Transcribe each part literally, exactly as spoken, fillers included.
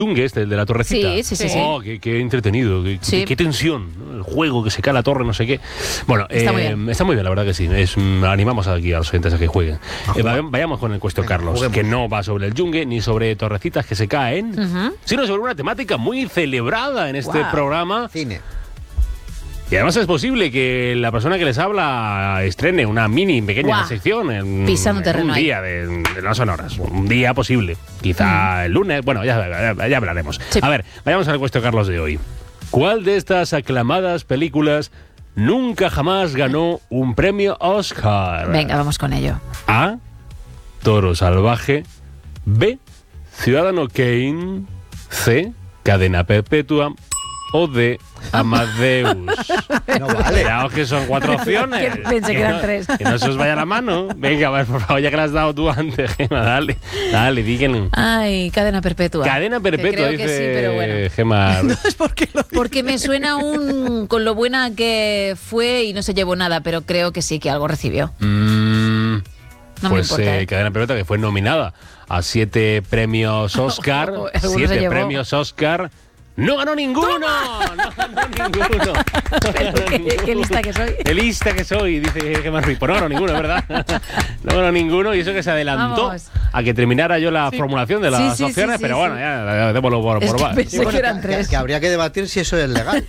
Yungue, este, el de la torrecita. Sí, sí, sí, sí. Oh, qué, qué entretenido, qué, Sí. qué, qué tensión, ¿no? El juego, que se cae la torre, no sé qué. Bueno, Está eh, muy bien. está muy bien, la verdad que sí. Es, mm, animamos aquí a los oyentes a que jueguen. Eh, va- vayamos con el Cuestión Venga, Carlos, juguemos. que no va sobre el Yungue ni sobre torrecitas que se caen, Ujú. sino sobre una temática muy celebrada en este Guau. programa. Cine. Y además es posible que la persona que les habla estrene una mini, pequeña Guau. sección en, Pisando en terreno un ahí. día de, de las sonoras. Un día posible. Quizá el lunes. Bueno, ya, ya, ya hablaremos. Sí. A ver, vayamos al Cuestión Carlos de hoy. ¿Cuál de estas aclamadas películas nunca jamás ganó un premio Oscar? Venga, vamos con ello. A. Toro Salvaje. B. Ciudadano Kane. C. Cadena Perpetua. O D. Amadeus. No vale. Cuidado que son cuatro opciones. Que pensé que eran no, tres. Que no se os vaya la mano. Venga, a ver, por favor, ya que la has dado tú antes, Gema, dale. Dale, díganlo. Ay, cadena perpetua. Cadena Que perpetua, creo dice que sí, pero bueno. Gema. Es porque lo Porque me suena un con lo buena que fue y no se llevó nada, pero creo que sí, que algo recibió. Mm, No me pues importa, eh, ¿eh? Cadena Perpetua, que fue nominada a siete premios Oscar. Alguno se siete llevó. premios Oscar. ¡No ganó ninguno! ¡No ganó ninguno! qué, qué lista que soy. ¡Qué lista que soy! Dice Gemma Ruiz. Pues no ganó ninguno, ¿verdad? No ganó ninguno y eso que se adelantó Vamos. a que terminara yo la formulación de las Sí, sí, sí, opciones, sí, pero sí. bueno, ya démoslo por, Es por que va- pensé Sí, bueno, que eran que- tres. que habría que debatir si eso es legal.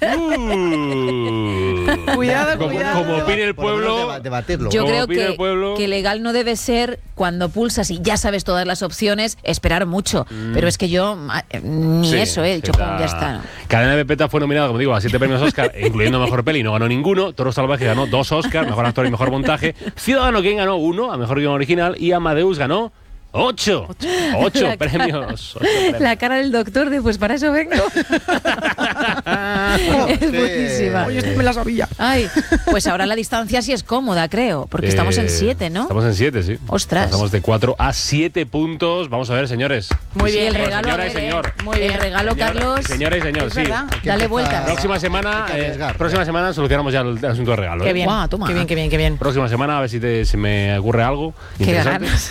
Uh. Cuidado, como, cuidado. como opine el Por lo menos pueblo. deba- debatirlo. Yo Como creo opina el que, pueblo. que legal no debe ser cuando pulsas y ya sabes todas las opciones, esperar mucho. Pero es que yo, ma- eh, ni Sí, eso, ¿eh? sí, Yo, la- ya está. ¿no? Cadena Perpetua fue nominada, como digo, a siete premios Oscar, incluyendo Mejor Peli, no ganó ninguno. Toro Salvaje ganó dos Oscar, Mejor Actor y Mejor Montaje. Ciudadano Kane ganó uno, a Mejor Guión Original. Y Amadeus ganó ocho. Ocho La cara- premios. Ocho premios. La cara del doctor de, pues para eso vengo. es Sí. buenísima. Oye, esto me la sabía. Ay, pues ahora la distancia sí es cómoda, creo, porque estamos en Eh, siete, ¿no? Estamos en siete, sí. Ostras. Pasamos de cuatro a siete puntos. Vamos a ver, señores. Muy Sí, bien, el Pues, regalo, señora a y ver, señor. eh. Muy bien. El regalo, Señora- Carlos. Señora y señor, Es sí. verdad. Hay que Dale empezar- vueltas. Próxima semana, hay que eh, arriesgar. próxima semana solucionamos ya el, el asunto de regalo. Qué ¿eh? bien. Guau, toma. Qué bien, qué bien, qué bien. Próxima semana a ver si te- se me ocurre algo Qué interesante. ganas.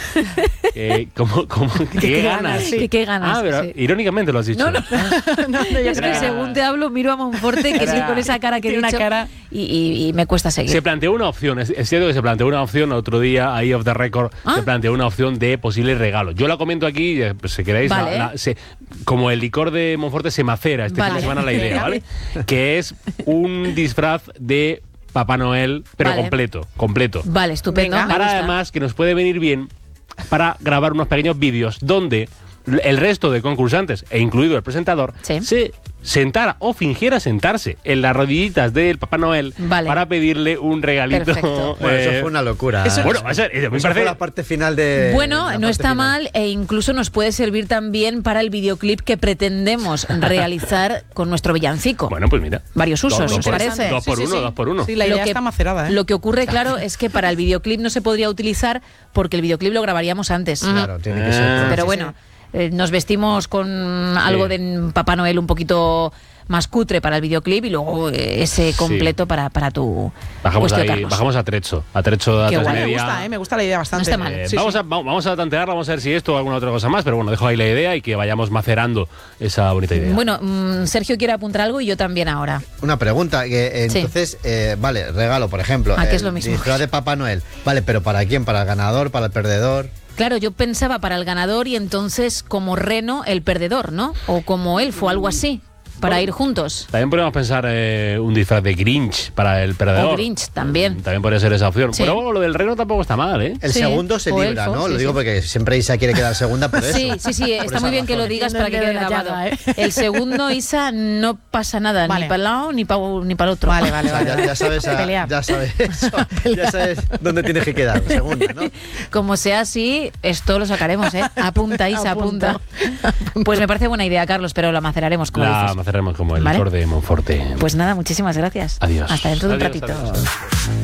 Eh, ¿cómo, cómo, qué, qué ganas? ganas, sí. Qué, qué ganas. Ah, pero sí. irónicamente lo has dicho. No, no. No, no, ya Es que está. según te hablo, miro a Monforte, que sí, Era- con esa cara que he tiene una dicho, cara- y, y- y me cuesta seguir. Se planteó una opción, es, es cierto que se planteó una opción otro día, ahí off the record, Ah. se planteó una opción de posible regalo. Yo la comento aquí, eh, pues, si queréis, la- Vale. la- se- como el licor de Monforte se macera este fin Vale. de semana la idea, ¿vale? Que es un disfraz de Papá Noel, pero Vale. completo, completo. Vale, estupendo. Venga. me Para gusta. además que nos puede venir bien para grabar unos pequeños vídeos donde el resto de concursantes, e incluido el presentador, Sí. se sentara o fingiera sentarse en las rodillitas del Papá Noel Vale. para pedirle un regalito. Perfecto. Bueno, eh, eso fue una locura. Eso- bueno, eso, eh, me Eso fue parece. la parte final de. Bueno, la no parte está final. mal e incluso nos puede servir también para el videoclip que pretendemos realizar con nuestro villancico. Bueno, pues mira. Varios usos, Dos- ¿os dos por- parece? Dos por Sí, sí, uno, sí. dos por uno. Sí, la idea está macerada, ¿eh? Lo que ocurre, claro, es que para el videoclip no se podría utilizar porque el videoclip lo grabaríamos antes. Claro, tiene que ser. Ah. Pero Sí, bueno, eh, nos vestimos con algo de Papá Noel un poquito más cutre para el videoclip y luego eh, ese completo para, para tu Bajamos cuestión, ahí, Carlos. bajamos a Trecho. A Trecho de Qué atrás guay. y Me media. gusta, ¿eh? Me gusta la idea bastante. No está mal. Eh, Sí, vamos, sí. A, vamos vamos a tantearla, vamos a ver si esto o alguna otra cosa más, pero bueno, dejo ahí la idea y que vayamos macerando esa bonita idea. Bueno, mm, Sergio quiere apuntar algo y yo también ahora. Una pregunta, que eh, Sí. entonces, eh, vale, regalo, por ejemplo. Ah, que el es lo mismo. Disfraz de Papá Noel. Vale, pero ¿para quién? ¿Para el ganador? ¿Para el perdedor? Claro, yo pensaba para el ganador y entonces como Reno el perdedor, ¿no? O como Elfo, algo así, para Bueno. ir juntos. También podríamos pensar eh, un disfraz de Grinch para el perdedor. O Grinch también. También podría ser esa opción. Sí. Pero lo del reno tampoco está mal, ¿eh? El Sí, segundo se o libra, elfo, ¿no? sí, Lo digo sí. porque siempre Isa quiere quedar segunda por eso. Sí, sí, sí, Por está esa muy bien que lo razón. digas para que Metiendo quede el dedo en la grabado. llaga, ¿eh? El segundo, Isa, no pasa nada, Vale. ni para el lado ni para ni para el otro. Vale, vale, O sea, vale. ya, ya sabes, a- Pelear. ya sabes eso, ya sabes dónde tienes que quedar, segunda, ¿no? Como sea así, esto lo sacaremos, ¿eh? Apunta, Isa, apunta. Apunto. Pues me parece buena idea, Carlos, pero la maceraremos, como La dices. macerremos como el Vale. licor de Monforte. Pues nada, muchísimas gracias. Adiós. Hasta dentro de un Adiós, ratito. adiós.